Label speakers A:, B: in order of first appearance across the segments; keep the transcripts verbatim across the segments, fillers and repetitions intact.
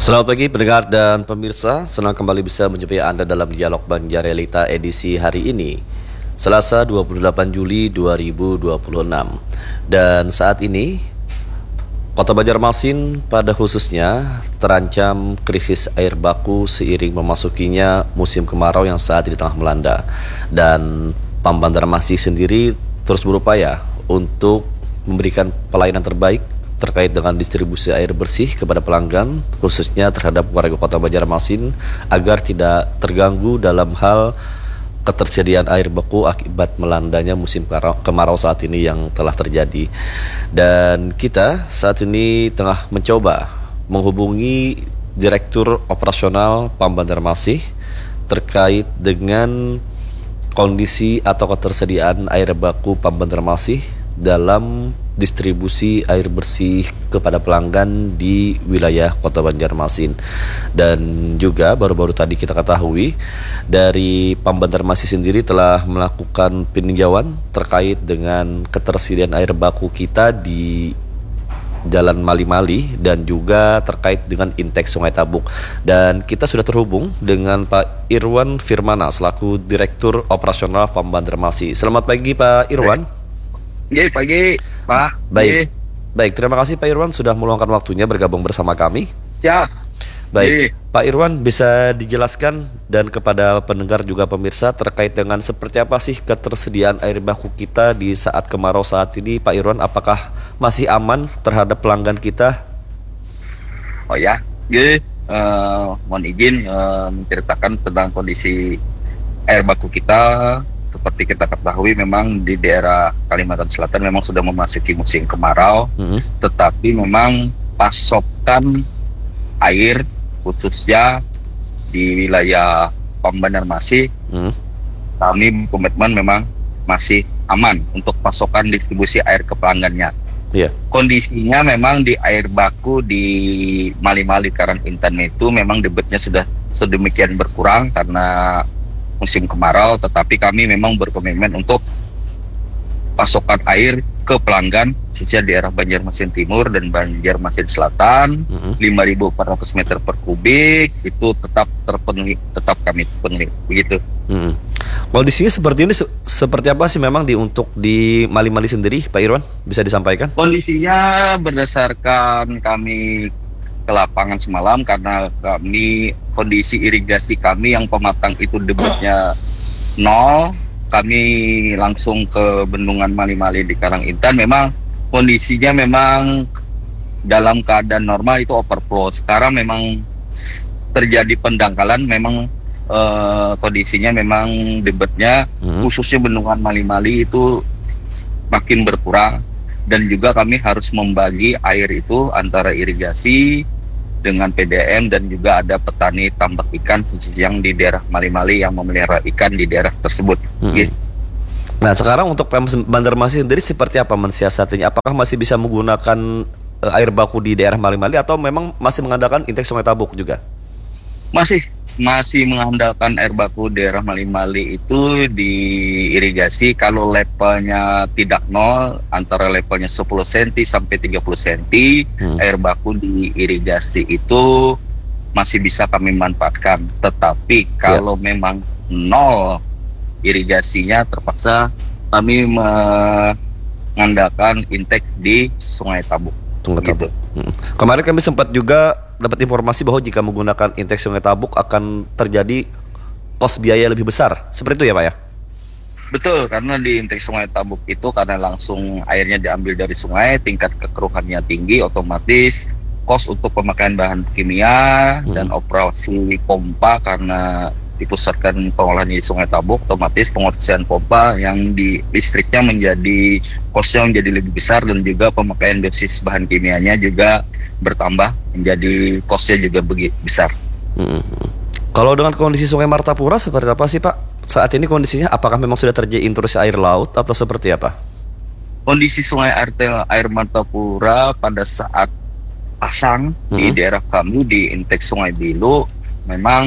A: Selamat pagi pendengar dan pemirsa, senang kembali bisa menjumpai Anda dalam Dialog Banjarelita edisi hari ini, Selasa dua puluh delapan Juli dua ribu dua puluh enam. Dan saat ini, Kota Banjarmasin pada khususnya terancam krisis air baku seiring memasukinya musim kemarau yang saat ini tengah melanda. Dan Pam Banjarmasin sendiri terus berupaya untuk memberikan pelayanan terbaik terkait dengan distribusi air bersih kepada pelanggan, khususnya terhadap warga Kota Banjarmasin agar tidak terganggu dalam hal ketersediaan air beku akibat melandanya musim kemarau saat ini yang telah terjadi. Dan kita saat ini tengah mencoba menghubungi Direktur Operasional Pam Banjarmasin terkait dengan kondisi atau ketersediaan air baku Pam Banjarmasin dalam distribusi air bersih kepada pelanggan di wilayah Kota Banjarmasin. Dan juga baru-baru tadi kita ketahui dari Pam Banjarmasin sendiri telah melakukan peninjauan terkait dengan ketersediaan air baku kita di Jalan Mali-Mali dan juga terkait dengan intake Sungai Tabuk. Dan kita sudah terhubung dengan Pak Irwan Firmana selaku Direktur Operasional Pam Banjarmasin. Selamat pagi Pak Irwan.
B: Iya pagi Pak.
A: Baik, baik. Terima kasih Pak Irwan sudah meluangkan waktunya bergabung bersama kami.
B: Siap.
A: Baik,
B: Ye.
A: Pak Irwan bisa dijelaskan dan kepada pendengar juga pemirsa terkait dengan seperti apa sih ketersediaan air baku kita di saat kemarau saat ini, Pak Irwan? Apakah masih aman terhadap pelanggan kita?
B: Oh ya, Ye. Uh, mohon izin uh, menceritakan tentang kondisi air baku kita. Seperti kita ketahui memang di daerah Kalimantan Selatan memang sudah memasuki musim kemarau, mm-hmm. tetapi memang pasokan air khususnya di wilayah Pam Banjarmasin, mm-hmm. kami komitmen memang masih aman untuk pasokan distribusi air ke pelanggannya. Yeah. Kondisinya memang di air baku di Mali-Mali Karangintan itu memang debitnya sudah sedemikian berkurang karena musim kemarau, tetapi kami memang berkomitmen untuk pasokan air ke pelanggan khususnya daerah Banjarmasin Timur dan Banjarmasin Selatan, mm-hmm. lima ribu empat ratus meter per kubik itu tetap terpenuhi, tetap kami penuhi begitu. Mm-hmm. Kondisinya seperti ini se- seperti apa sih memang di untuk di Mali-Mali sendiri, Pak Irwan, bisa disampaikan? Kondisinya berdasarkan kami ke lapangan semalam karena kami kondisi irigasi kami yang pematang itu debitnya nol, kami langsung ke bendungan Mali-Mali di Karangintan. Memang kondisinya memang dalam keadaan normal itu overflow. Sekarang memang terjadi pendangkalan, memang eh, kondisinya memang debitnya hmm. khususnya bendungan Mali-Mali itu makin berkurang. Dan juga kami harus membagi air itu antara irigasi dengan P D M dan juga ada petani tambak ikan khusus yang di daerah Mali-Mali yang memelihara ikan di daerah tersebut. Hmm. Gitu.
A: Nah sekarang untuk Pam Banjarmasin sendiri seperti apa mensiasatinya? Apakah masih bisa menggunakan uh, air baku di daerah Mali-Mali atau memang masih mengandalkan intake Sungai Tabuk juga?
B: Masih masih mengandalkan air baku daerah Mali-Mali itu diirigasi kalau levelnya tidak nol, antara levelnya sepuluh sentimeter sampai tiga puluh sentimeter, hmm. air baku diirigasi itu masih bisa kami manfaatkan. Tetapi kalau yeah. memang nol irigasinya, terpaksa kami mengandalkan intake di Sungai Tabuk.
A: Sungai Tabuk. Gitu. Hmm. Kemarin kami sempat juga dapat informasi bahwa jika menggunakan intake Sungai Tabuk akan terjadi kos biaya lebih besar. Seperti itu ya Pak ya?
B: Betul, karena di intake Sungai Tabuk itu karena langsung airnya diambil dari sungai, tingkat kekeruhannya tinggi, otomatis kos untuk pemakaian bahan kimia hmm. dan operasi pompa karena dipusatkan pengolahan di Sungai Tabuk, otomatis pengoperasian pompa yang di listriknya menjadi kosnya menjadi lebih besar dan juga pemakaian dosis bahan kimianya juga bertambah menjadi kosnya juga begitu besar.
A: Hmm. Kalau dengan kondisi Sungai Martapura seperti apa sih Pak? Saat ini kondisinya apakah memang sudah terjadi intrusi air laut atau seperti apa?
B: Kondisi Sungai Artel air Martapura pada saat pasang hmm. di daerah kami di intake Sungai Bilu memang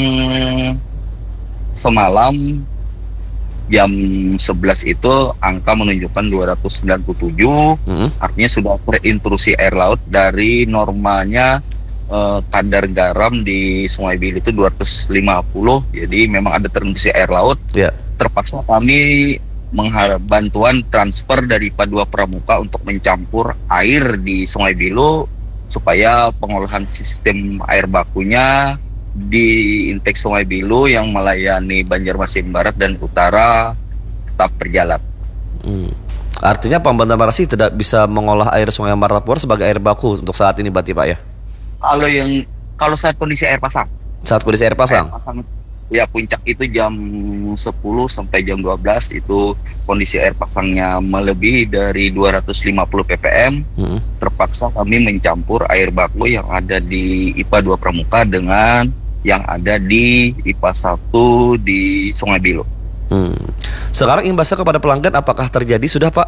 B: semalam jam sebelas itu angka menunjukkan dua ratus sembilan puluh tujuh, hmm. artinya sudah terintrusi air laut dari normalnya eh, kadar garam di Sungai Bilu itu dua ratus lima puluh, jadi memang ada terendam air laut.
A: Ya.
B: Terpaksa kami mengharap bantuan transfer dari I P A dua Pramuka untuk mencampur air di Sungai Bilu supaya pengolahan sistem air bakunya di intake Sungai Bilu yang melayani Banjarmasin Barat dan Utara tetap berjalan.
A: Hmm. Artinya Pembandarmasi tidak bisa mengolah air Sungai Martapura sebagai air baku untuk saat ini berarti Pak ya?
B: Kalau yang kalau saat kondisi air pasang,
A: Saat kondisi air pasang?
B: air pasang ya puncak itu jam sepuluh sampai jam dua belas itu kondisi air pasangnya melebihi dari dua ratus lima puluh ppm.
A: Hmm.
B: Terpaksa kami mencampur air baku yang ada di I P A dua Pramuka dengan yang ada di I P A satu di Sungai Bilu.
A: Hmm. Sekarang imbasnya kepada pelanggan apakah terjadi sudah Pak?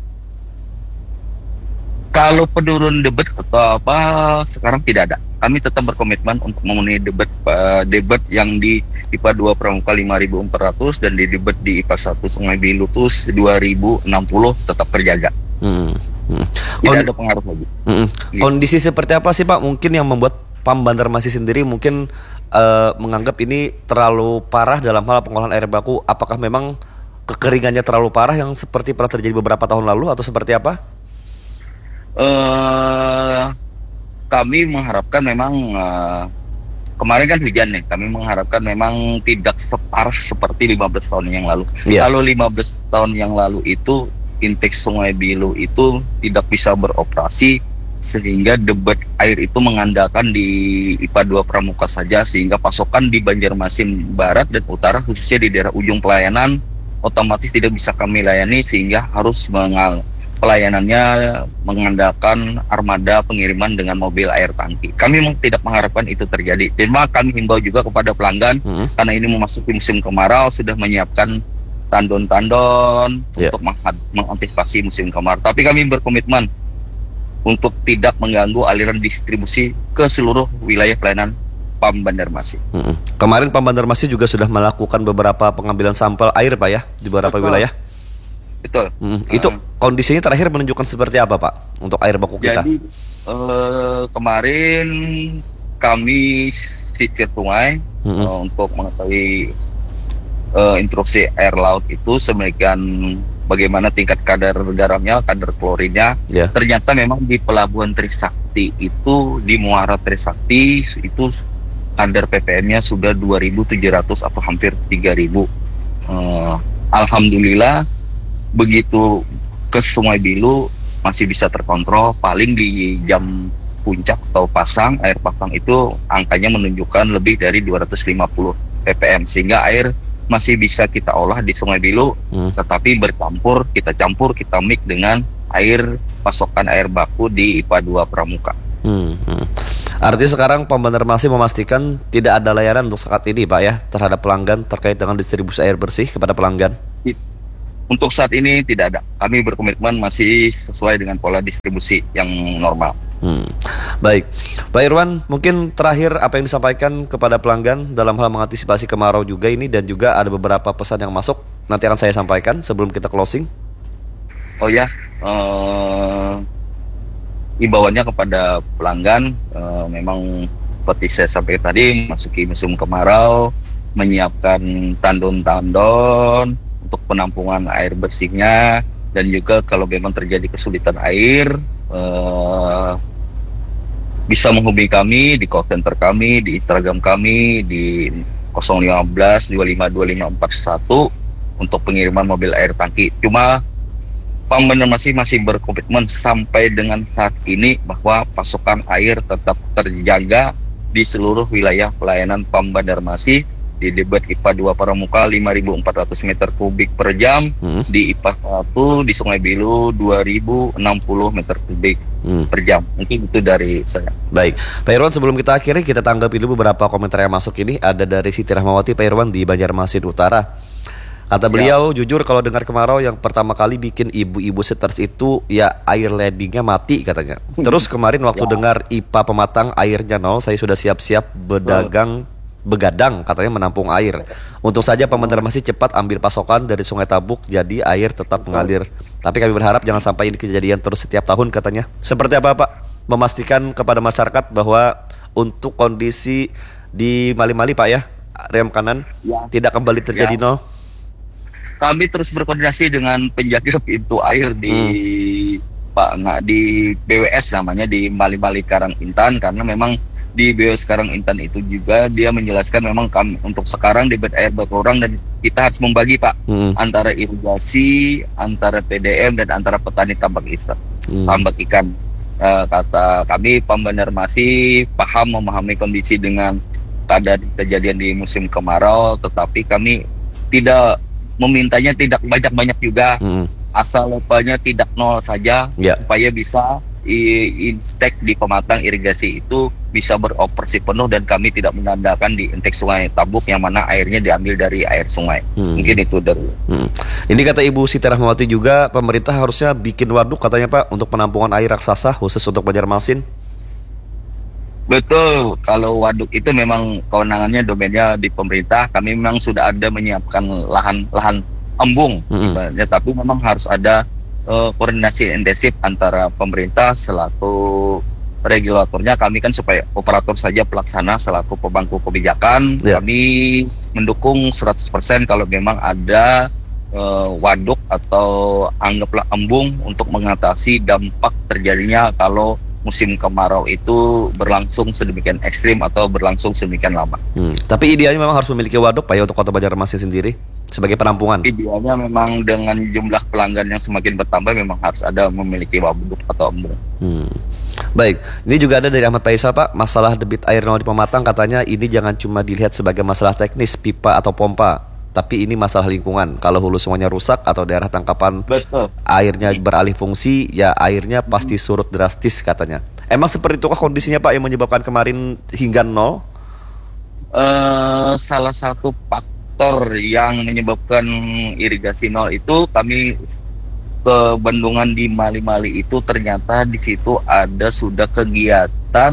B: Kalau penurun debit atau apa sekarang tidak ada. Kami tetap berkomitmen untuk memenuhi debit uh, debit yang di I P A dua Pramuka lima ribu empat ratus dan di debit di I P A satu Sungai Bilu itu dua ribu enam puluh tetap terjaga.
A: Hmm. Hmm.
B: Tidak
A: Kon-
B: ada pengaruh lagi.
A: Hmm.
B: Gitu.
A: Kondisi seperti apa sih Pak mungkin yang membuat Pembandarmasi sendiri mungkin uh, menganggap ini terlalu parah dalam hal pengolahan air baku? Apakah memang kekeringannya terlalu parah yang seperti pernah terjadi beberapa tahun lalu atau seperti apa?
B: Uh, kami mengharapkan memang uh, kemarin kan hujan nih. Kami mengharapkan memang tidak separah seperti lima belas tahun yang lalu.
A: Iya.
B: Kalau lima belas tahun yang lalu itu intake Sungai Bilu itu tidak bisa beroperasi sehingga debit air itu mengandalkan di I P A dua Pramuka saja, sehingga pasokan di Banjarmasin Barat dan Utara khususnya di daerah ujung pelayanan otomatis tidak bisa kami layani sehingga harus mengal pelayanannya mengandalkan armada pengiriman dengan mobil air tangki. Kami memang tidak mengharapkan itu terjadi. Cuma kami himbau juga kepada pelanggan
A: Hmm.
B: karena ini memasuki musim kemarau sudah menyiapkan tandon-tandon
A: Yeah.
B: untuk meng- mengantisipasi musim kemarau. Tapi kami berkomitmen untuk tidak mengganggu aliran distribusi ke seluruh wilayah pelayanan Pembandarmasi.
A: Hmm. Kemarin Pembandarmasi juga sudah melakukan beberapa pengambilan sampel air Pak ya di beberapa
B: Betul.
A: wilayah.
B: Betul.
A: Hmm.
B: Eh,
A: Itu kondisinya terakhir menunjukkan seperti apa Pak untuk air baku kita?
B: Jadi eh, kemarin kami sisir sungai
A: Hmm.
B: eh, untuk mengetahui eh, instruksi air laut itu sedemikian bagaimana tingkat kadar garamnya, kadar klorinnya.
A: Ya.
B: Ternyata memang di Pelabuhan Trisakti itu, di Muara Trisakti itu kadar ppm-nya sudah dua ribu tujuh ratus atau hampir tiga ribu. Eh, Alhamdulillah begitu ke Sungai Bilu masih bisa terkontrol. Paling di jam puncak atau pasang, air pasang itu angkanya menunjukkan lebih dari dua ratus lima puluh ppm, sehingga air masih bisa kita olah di Sungai Bilu.
A: Hmm.
B: Tetapi bercampur, kita campur, kita mix dengan air pasokan air baku di I P A dua Pramuka.
A: Hmm. Hmm. Artinya sekarang Pembandarmasi memastikan tidak ada layanan untuk saat ini Pak ya terhadap pelanggan terkait dengan distribusi air bersih kepada pelanggan.
B: Untuk saat ini tidak ada. Kami berkomitmen masih sesuai dengan pola distribusi yang normal.
A: Hmm. Baik, Pak Irwan, mungkin terakhir apa yang disampaikan kepada pelanggan dalam hal mengantisipasi kemarau juga ini, dan juga ada beberapa pesan yang masuk nanti akan saya sampaikan sebelum kita closing.
B: Oh ya, eh, imbauannya kepada pelanggan eh, memang seperti saya sampaikan tadi, masuki musim kemarau, menyiapkan tandon-tandon untuk penampungan air bersihnya, dan juga kalau memang terjadi kesulitan air eh, bisa menghubungi kami di call center kami, di Instagram kami di nol lima belas dua lima dua lima empat satu untuk pengiriman mobil air tangki. Cuma Pembandarmasi masih berkomitmen sampai dengan saat ini bahwa pasokan air tetap terjaga di seluruh wilayah pelayanan Pembandarmasi. Di debit I P A dua Pramuka lima ribu empat ratus meter kubik per jam,
A: Hmm.
B: di I P A satu di Sungai Bilu dua ribu enam puluh meter kubik
A: Hmm.
B: per jam. Mungkin itu dari saya.
A: Baik, Pak Irwan, sebelum kita akhiri kita tanggapi dulu beberapa komentar yang masuk ini. Ada dari Siti Rahmawati, Pak Irwan di Banjarmasin Utara. Kata
B: Siap.
A: beliau, jujur kalau dengar kemarau yang pertama kali bikin ibu-ibu seters itu ya air ledingnya mati katanya. Terus kemarin waktu
B: Ya.
A: dengar I P A pematang airnya nol, saya sudah siap-siap berdagang begadang katanya menampung air. Untung saja Pembandarmasi cepat ambil pasokan dari Sungai Tabuk, jadi air tetap mengalir. Tapi kami berharap jangan sampai ini kejadian terus setiap tahun katanya. Seperti apa Pak? Memastikan kepada masyarakat bahwa untuk kondisi di Mali-Mali Pak ya, rem kanan
B: Ya.
A: tidak kembali terjadi
B: Ya.
A: nol.
B: Kami terus berkoordinasi dengan penjaga pintu air di Pak nggak di B W S namanya di Mali-Mali Karang Intan, karena memang di B W S Karang Intan itu juga dia menjelaskan memang kami untuk sekarang debit air berkurang dan kita harus membagi Pak
A: Hmm.
B: antara irigasi, antara P D M dan antara petani tambak ikan.
A: Hmm.
B: Tambak ikan. Eh, kata kami pembenar masih paham memahami kondisi dengan keadaan kejadian di musim kemarau, tetapi kami tidak memintanya tidak banyak-banyak juga,
A: Hmm.
B: asal levelnya tidak nol saja,
A: Ya.
B: supaya bisa i- intake di pematang irigasi itu bisa beroperasi penuh dan kami tidak mengandalkan di intake sungai Tabuk yang mana airnya diambil dari air sungai.
A: Hmm.
B: Mungkin itu dari
A: Hmm. Ini kata Ibu Siti Rahmawati juga, pemerintah harusnya bikin waduk katanya Pak untuk penampungan air raksasa khusus untuk Banjarmasin.
B: Betul, kalau waduk itu memang kewenangannya domainnya di pemerintah. Kami memang sudah ada menyiapkan lahan-lahan embung,
A: Mm-mm.
B: ibaratnya, tapi memang harus ada eh, koordinasi intensif antara pemerintah selaku regulatornya. Kami kan supaya operator saja pelaksana selaku pemangku kebijakan.
A: Ya.
B: Kami mendukung seratus persen kalau memang ada eh, waduk atau anggaplah embung untuk mengatasi dampak terjadinya kalau musim kemarau itu berlangsung sedemikian ekstrim atau berlangsung sedemikian lama.
A: Hmm. Tapi idealnya memang harus memiliki waduk Pak ya untuk Kota Banjarmasin sendiri sebagai penampungan.
B: Idealnya memang dengan jumlah pelanggan yang semakin bertambah memang harus ada memiliki waduk atau embung.
A: Hmm. Baik, ini juga ada dari Ahmad Faisal Pak, masalah debit air nol di Pematang katanya ini jangan cuma dilihat sebagai masalah teknis pipa atau pompa, tapi ini masalah lingkungan. Kalau hulu sungainya rusak atau daerah tangkapan
B: Betul.
A: airnya beralih fungsi, ya airnya pasti surut drastis katanya. Emang seperti itukah kondisinya Pak yang menyebabkan kemarin hingga nol?
B: Eh, salah satu faktor yang menyebabkan irigasi nol itu kami ke bendungan di Mali-Mali itu ternyata di situ ada sudah kegiatan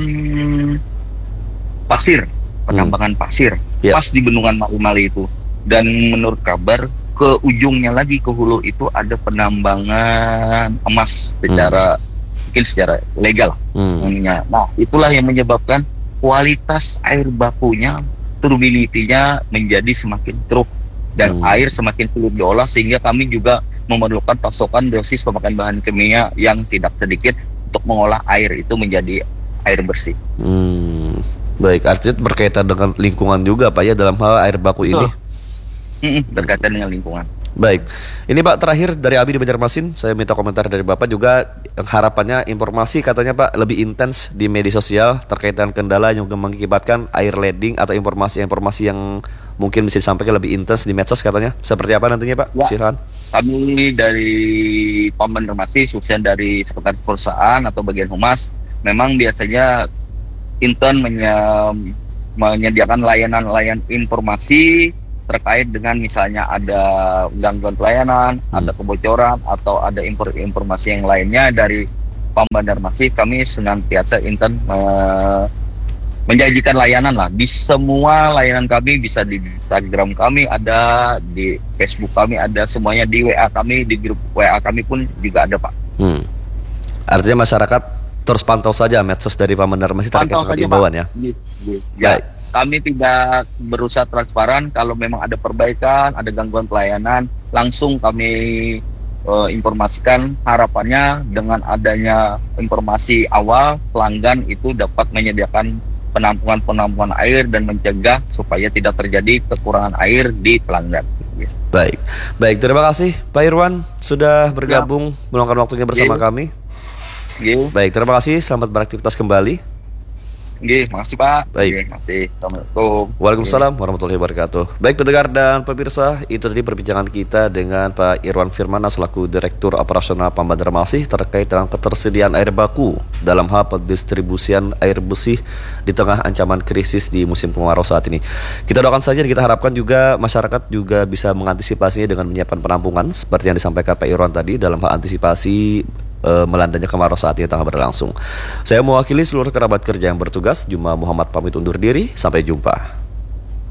B: pasir, penambangan pasir
A: Ya.
B: pas di bendungan Mali-Mali itu. Dan menurut kabar ke ujungnya lagi ke hulu itu ada penambangan emas secara mungkin secara legal.
A: Hmm.
B: Nah, itulah yang menyebabkan kualitas air bakunya, turbidity-nya menjadi semakin keruh dan
A: Hmm.
B: air semakin sulit diolah, sehingga kami juga memerlukan pasokan dosis pemakaian bahan kimia yang tidak sedikit untuk mengolah air itu menjadi air bersih.
A: Hmm. Baik, artinya berkaitan dengan lingkungan juga Pak ya dalam hal air baku ini.
B: Mm-mm, berkaitan dengan lingkungan.
A: Baik, ini Pak terakhir dari Abi di Banjarmasin, saya minta komentar dari Bapak juga harapannya informasi katanya Pak lebih intens di media sosial terkait dengan kendala yang mengakibatkan air leading atau informasi-informasi yang mungkin bisa disampaikan lebih intens di medsos katanya. Seperti apa nantinya Pak?
B: Ya.
A: Silakan.
B: Kami dari Pembenar Masih, khususnya dari sekretaris perusahaan atau bagian humas, memang biasanya intern menye- menyediakan layanan-layanan informasi terkait dengan misalnya ada gangguan pelayanan,
A: Hmm.
B: ada kebocoran, atau ada impor- informasi yang lainnya dari Pembenar Masih. Kami senantiasa intern eh, menjanjikan layanan lah di semua layanan kami, bisa di Instagram kami ada, di Facebook kami ada, semuanya di W A kami, di grup W A kami pun juga ada Pak.
A: Hmm. Artinya masyarakat terus pantau saja medsos dari Pak Banjarmasin terkait
B: Pantau
A: dengan
B: saja,
A: imbauan
B: Pak.
A: ya.
B: Di- di- ya.
A: Baik.
B: Kami tidak berusaha transparan. Kalau memang ada perbaikan, ada gangguan pelayanan, langsung kami eh, informasikan. Harapannya dengan adanya informasi awal, pelanggan itu dapat menyediakan penampungan-penampungan air dan mencegah supaya tidak terjadi kekurangan air di pelanggan.
A: Baik, baik terima kasih Pak Irwan sudah bergabung meluangkan waktunya bersama
B: Iya.
A: kami.
B: Oke,
A: Baik, terima kasih. Selamat beraktivitas kembali.
B: oke, makasih Pak.
A: Baik.
B: Oke, makasih. Assalamualaikum.
A: Waalaikumsalam warahmatullahi wabarakatuh. Baik pendengar dan pemirsa, itu tadi perbincangan kita dengan Pak Irwan Firmana selaku Direktur Operasional Pembenar Masih terkait dengan ketersediaan air baku dalam hal pendistribusian air bersih di tengah ancaman krisis di musim kemarau saat ini. Kita doakan saja dan kita harapkan juga masyarakat juga bisa mengantisipasinya dengan menyiapkan penampungan seperti yang disampaikan Pak Irwan tadi dalam hal antisipasi eh, melandanya kemarau saat ini tengah berlangsung. Saya mewakili seluruh kerabat kerja yang bertugas, Juma Muhammad pamit undur diri, sampai jumpa.